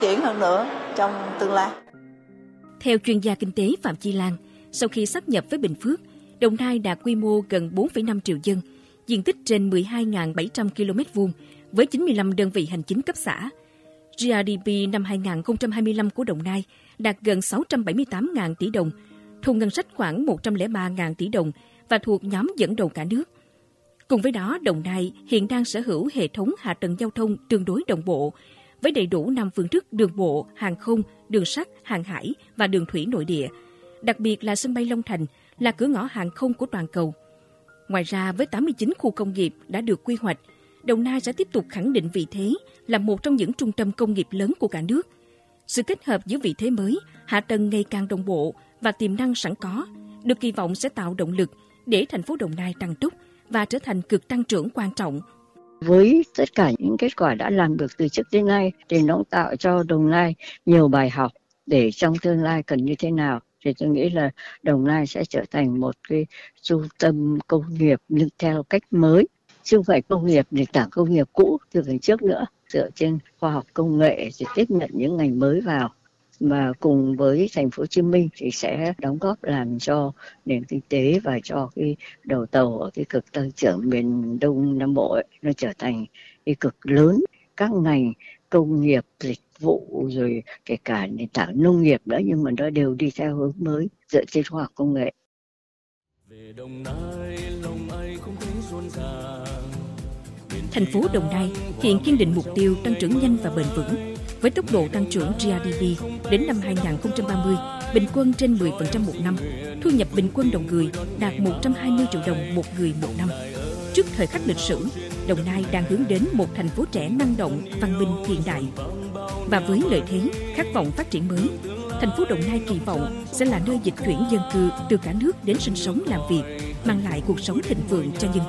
triển hơn nữa trong tương lai. Theo chuyên gia kinh tế Phạm Chi Lan, sau khi sáp nhập với Bình Phước, Đồng Nai đạt quy mô gần 4,5 triệu dân, diện tích trên 12.700 km2 với 95 đơn vị hành chính cấp xã. GDP năm 2025 của Đồng Nai đạt gần 678.000 tỷ đồng, thu ngân sách khoảng 103.000 tỷ đồng và thuộc nhóm dẫn đầu cả nước. Cùng với đó, Đồng Nai hiện đang sở hữu hệ thống hạ tầng giao thông tương đối đồng bộ, với đầy đủ 5 phương thức đường bộ, hàng không, đường sắt, hàng hải và đường thủy nội địa. Đặc biệt là sân bay Long Thành là cửa ngõ hàng không của toàn cầu. Ngoài ra, với 89 khu công nghiệp đã được quy hoạch, Đồng Nai sẽ tiếp tục khẳng định vị thế là một trong những trung tâm công nghiệp lớn của cả nước. Sự kết hợp giữa vị thế mới, hạ tầng ngày càng đồng bộ và tiềm năng sẵn có được kỳ vọng sẽ tạo động lực để thành phố Đồng Nai tăng tốc và trở thành cực tăng trưởng quan trọng. Với tất cả những kết quả đã làm được từ trước đến nay thì nó tạo cho Đồng Nai nhiều bài học để trong tương lai cần như thế nào. Thì tôi nghĩ là Đồng Nai sẽ trở thành một cái trung tâm công nghiệp nhưng theo cách mới, chứ không phải công nghiệp để tảng công nghiệp cũ từ ngày trước nữa, dựa trên khoa học công nghệ để tiếp nhận những ngành mới vào. Mà cùng với thành phố Hồ Chí Minh thì sẽ đóng góp làm cho nền kinh tế và cho cái đầu tàu ở cái cực tăng trưởng miền Đông Nam Bộ ấy, nó trở thành cái cực lớn. Các ngành công nghiệp, dịch vụ rồi kể cả nền tảng nông nghiệp nữa, nhưng mà nó đều đi theo hướng mới dựa trên khoa học công nghệ. Thành phố Đồng Nai hiện kiên định mục tiêu tăng trưởng nhanh và bền vững, với tốc độ tăng trưởng GDP đến năm 2030 bình quân trên 10% một năm, thu nhập bình quân đầu người đạt 120 triệu đồng một người một năm. Trước thời khắc lịch sử, Đồng Nai đang hướng đến một thành phố trẻ năng động, văn minh hiện đại. Và với lợi thế, khát vọng phát triển mới, thành phố Đồng Nai kỳ vọng sẽ là nơi dịch chuyển dân cư từ cả nước đến sinh sống làm việc, mang lại cuộc sống thịnh vượng cho nhân dân.